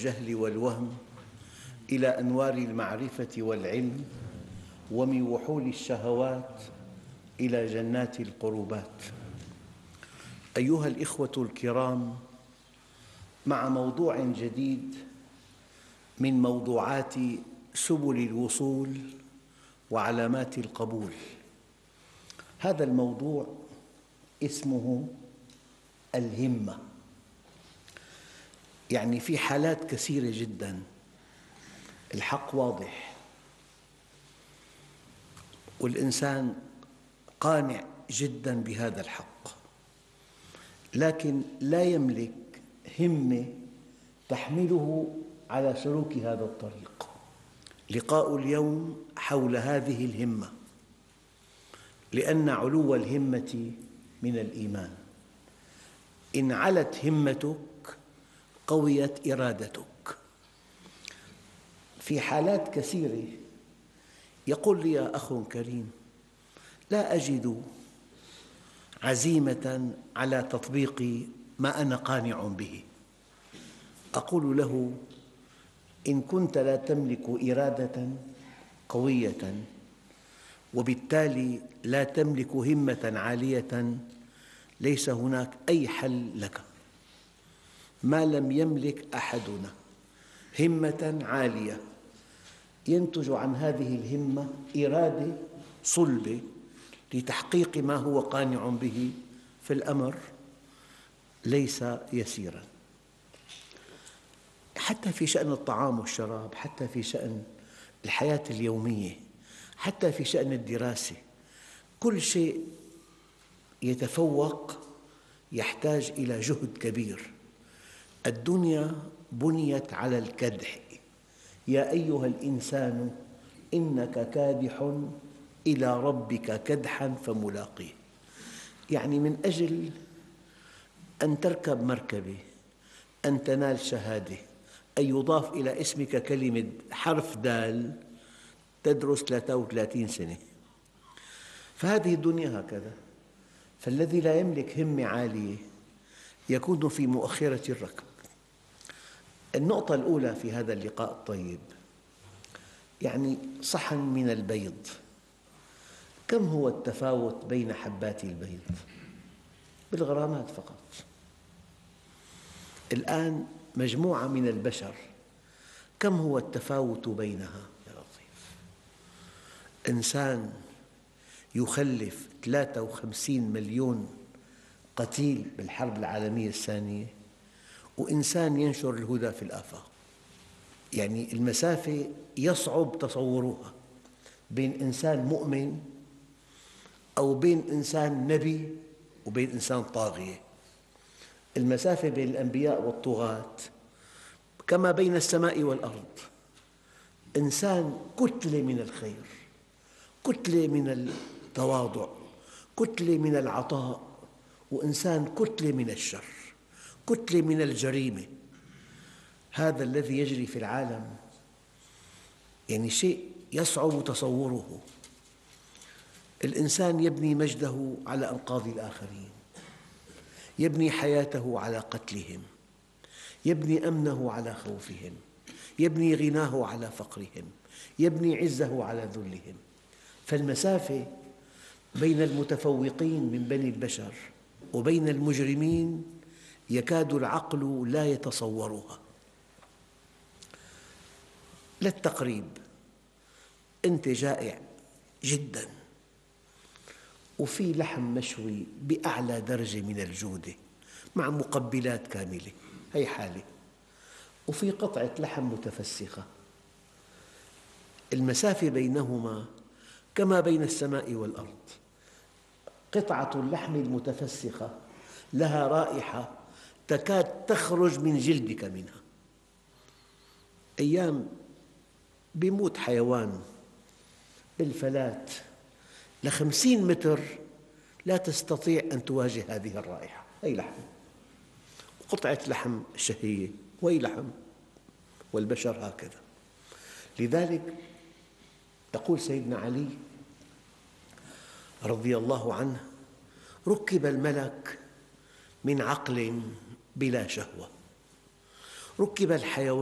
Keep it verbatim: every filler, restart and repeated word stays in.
والجهل والوهم إلى أنوار المعرفة والعلم، ومن وحول الشهوات إلى جنات القربات. أيها الإخوة الكرام، مع موضوع جديد من موضوعات سبل الوصول وعلامات القبول. هذا الموضوع اسمه الهمة. يعني في حالات كثيرة جداً الحق واضح والإنسان قانع جداً بهذا الحق، لكن لا يملك همة تحمله على سلوك هذا الطريق. لقاء اليوم حول هذه الهمة، لأن علو الهمة من الإيمان. إن علت همتك قويت إرادتك. في حالات كثيرة يقول لي يا أخ كريم: لا أجد عزيمة على تطبيق ما أنا قانع به. أقول له: إن كنت لا تملك إرادة قوية وبالتالي لا تملك همة عالية، ليس هناك أي حل لك. ما لم يملك أحدنا همة عالية ينتج عن هذه الهمة إرادة صلبة لتحقيق ما هو قانع به، في الأمر ليس يسيراً. حتى في شأن الطعام والشراب، حتى في شأن الحياة اليومية، حتى في شأن الدراسة، كل شيء يتفوق يحتاج إلى جهد كبير. الدنيا بنيت على الكدح. يا أيها الإنسان إنك كادح إلى ربك كدحاً فملاقيه. يعني من أجل أن تركب مركبة، أن تنال شهادة، أن يضاف إلى اسمك كلمة حرف دال، تدرس ثلاثة وثلاثين سنة. فهذه الدنيا هكذا. فالذي لا يملك همة عالية يكون في مؤخرة الركب. النقطة الأولى في هذا اللقاء الطيب، يعني صحن من البيض، كم هو التفاوت بين حبات البيض؟ بالغرامات فقط. الآن مجموعة من البشر، كم هو التفاوت بينها؟ يا لطيف، إنسان يخلف ثلاثة وخمسين مليون قتيل بالحرب العالمية الثانية، وإنسان ينشر الهدى في الآفاق. يعني المسافة يصعب تصورها بين إنسان مؤمن أو بين إنسان نبي وبين إنسان طاغية. المسافة بين الأنبياء والطغاة كما بين السماء والأرض. إنسان كتلة من الخير، كتلة من التواضع، كتلة من العطاء، وإنسان كتلة من الشر، كتلة من الجريمة. هذا الذي يجري في العالم يعني شيء يصعب تصوره. الإنسان يبني مجده على أنقاض الآخرين، يبني حياته على قتلهم، يبني أمنه على خوفهم، يبني غناه على فقرهم، يبني عزه على ذلهم. فالمسافة بين المتفوقين من بني البشر وبين المجرمين يكاد العقل لا يتصورها. للتقريب، أنت جائع جداً وفي لحم مشوي بأعلى درجة من الجودة مع مقبلات كاملة، هي حالة، وفي قطعة لحم متفسخة. المسافة بينهما كما بين السماء والأرض. قطعة اللحم المتفسخة لها رائحة تكاد تخرج من جلدك منها. أيام بيموت حيوان بالفلات لخمسين متر لا تستطيع أن تواجه هذه الرائحة. أي لحم، قطعة لحم شهية وأي لحم، والبشر هكذا. لذلك يقول سيدنا علي رضي الله عنه: ركب الملك من عقل بلا شهوة، ركب الحيوان